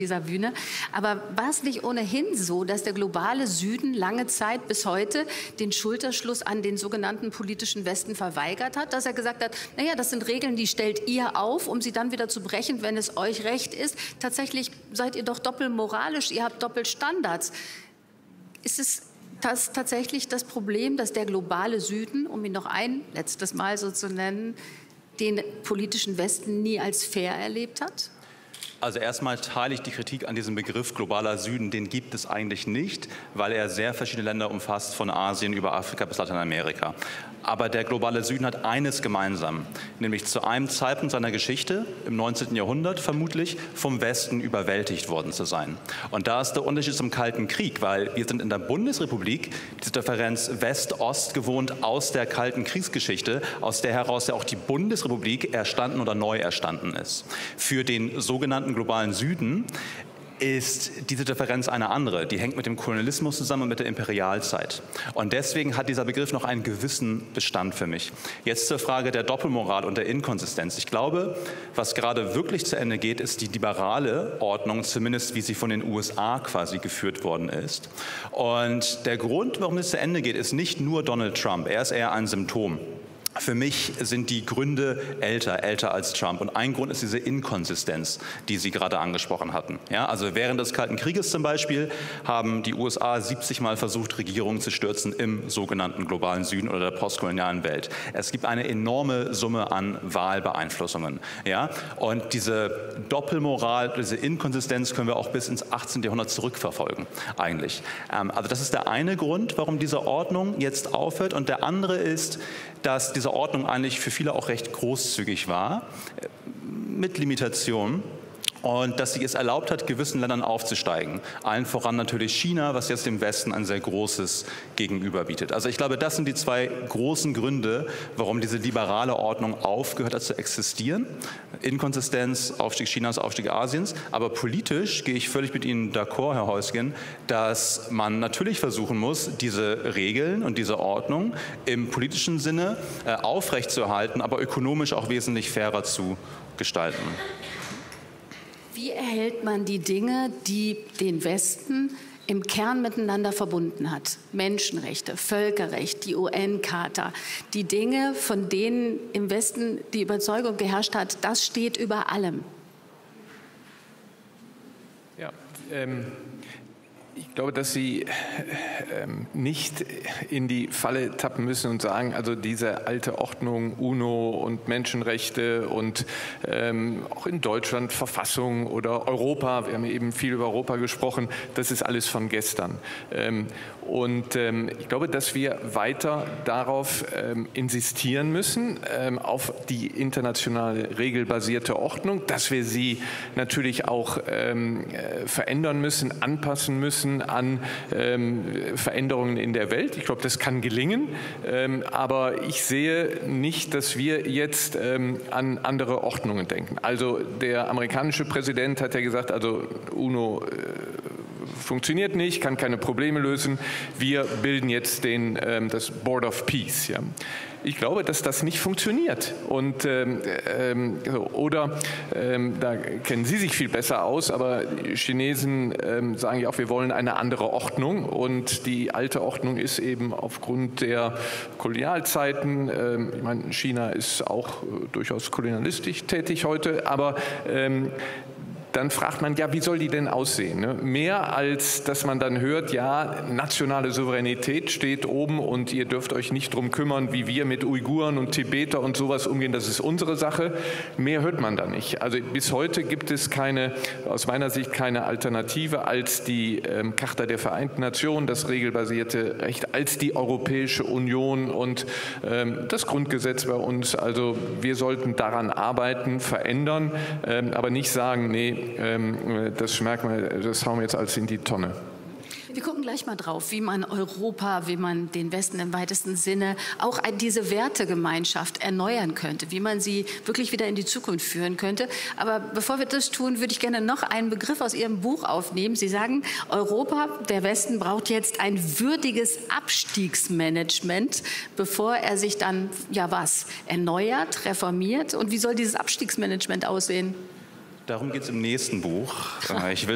dieser Bühne. Aber war es nicht ohnehin so, dass der globale Süden lange Zeit bis heute den Schulterschluss an den sogenannten politischen Westen verweigert hat? Dass er gesagt hat, naja, das sind Regeln, die stellt ihr auf, um sie dann wieder zu brechen, wenn es euch recht ist. Tatsächlich seid ihr doch doppelmoralisch, ihr habt Doppelstandards. Ist es tatsächlich das Problem, dass der globale Süden, um ihn noch ein letztes Mal so zu nennen, den politischen Westen nie als fair erlebt hat? Also erstmal teile ich die Kritik an diesem Begriff globaler Süden. Den gibt es eigentlich nicht, weil er sehr verschiedene Länder umfasst, von Asien über Afrika bis Lateinamerika. Aber der globale Süden hat eines gemeinsam, nämlich zu einem Zeitpunkt seiner Geschichte, im 19. Jahrhundert vermutlich, vom Westen überwältigt worden zu sein. Und da ist der Unterschied zum Kalten Krieg, weil wir sind in der Bundesrepublik diese Differenz West-Ost gewohnt aus der Kalten Kriegsgeschichte, aus der heraus ja auch die Bundesrepublik erstanden oder neu erstanden ist. Für den sogenannten globalen Süden ist diese Differenz eine andere. Die hängt mit dem Kolonialismus zusammen und mit der Imperialzeit. Und deswegen hat dieser Begriff noch einen gewissen Bestand für mich. Jetzt zur Frage der Doppelmoral und der Inkonsistenz. Ich glaube, was gerade wirklich zu Ende geht, ist die liberale Ordnung, zumindest wie sie von den USA quasi geführt worden ist. Und der Grund, warum es zu Ende geht, ist nicht nur Donald Trump. Er ist eher ein Symptom. Für mich sind die Gründe älter als Trump. Und ein Grund ist diese Inkonsistenz, die Sie gerade angesprochen hatten. Ja, also während des Kalten Krieges zum Beispiel haben die USA 70 Mal versucht, Regierungen zu stürzen im sogenannten globalen Süden oder der postkolonialen Welt. Es gibt eine enorme Summe an Wahlbeeinflussungen. Ja? Und diese Doppelmoral, diese Inkonsistenz können wir auch bis ins 18. Jahrhundert zurückverfolgen, eigentlich. Also das ist der eine Grund, warum diese Ordnung jetzt aufhört. Und der andere ist, dass diese Ordnung eigentlich für viele auch recht großzügig war, mit Limitationen. Und dass sie es erlaubt hat, gewissen Ländern aufzusteigen. Allen voran natürlich China, was jetzt dem Westen ein sehr großes Gegenüber bietet. Also ich glaube, das sind die zwei großen Gründe, warum diese liberale Ordnung aufgehört hat zu existieren. Inkonsistenz, Aufstieg Chinas, Aufstieg Asiens. Aber politisch gehe ich völlig mit Ihnen d'accord, Herr Heusgen, dass man natürlich versuchen muss, diese Regeln und diese Ordnung im politischen Sinne aufrechtzuerhalten, aber ökonomisch auch wesentlich fairer zu gestalten. Wie erhält man die Dinge, die den Westen im Kern miteinander verbunden hat? Menschenrechte, Völkerrecht, die UN-Charta. Die Dinge, von denen im Westen die Überzeugung geherrscht hat, das steht über allem. Ja, ich glaube, dass Sie nicht in die Falle tappen müssen und sagen, also diese alte Ordnung, UNO und Menschenrechte und auch in Deutschland Verfassung oder Europa, wir haben eben viel über Europa gesprochen, das ist alles von gestern. Ich glaube, dass wir weiter darauf insistieren müssen, auf die internationale regelbasierte Ordnung, dass wir sie natürlich auch verändern müssen, anpassen müssen an Veränderungen in der Welt. Ich glaube, das kann gelingen, aber ich sehe nicht, dass wir jetzt an andere Ordnungen denken. Also der amerikanische Präsident hat ja gesagt, also UNO funktioniert nicht, kann keine Probleme lösen. Wir bilden jetzt das Board of Peace. Ja. Ich glaube, dass das nicht funktioniert. Und, da kennen Sie sich viel besser aus, aber die Chinesen sagen ja auch, wir wollen eine andere Ordnung. Und die alte Ordnung ist eben aufgrund der Kolonialzeiten, ich meine, China ist auch durchaus kolonialistisch tätig heute, aber dann fragt man, ja, wie soll die denn aussehen? Ne? Mehr als, dass man dann hört, ja, nationale Souveränität steht oben und ihr dürft euch nicht drum kümmern, wie wir mit Uiguren und Tibeter und sowas umgehen, das ist unsere Sache. Mehr hört man da nicht. Also bis heute gibt es aus meiner Sicht keine Alternative als die Charta der Vereinten Nationen, das regelbasierte Recht, als die Europäische Union und das Grundgesetz bei uns. Also wir sollten daran arbeiten, verändern, aber nicht sagen, nee, das hauen wir jetzt alles in die Tonne. Wir gucken gleich mal drauf, wie man Europa, wie man den Westen im weitesten Sinne, auch diese Wertegemeinschaft erneuern könnte, wie man sie wirklich wieder in die Zukunft führen könnte. Aber bevor wir das tun, würde ich gerne noch einen Begriff aus Ihrem Buch aufnehmen. Sie sagen, Europa, der Westen, braucht jetzt ein würdiges Abstiegsmanagement, bevor er sich dann, ja was, erneuert, reformiert. Und wie soll dieses Abstiegsmanagement aussehen? Darum geht es im nächsten Buch. Ich will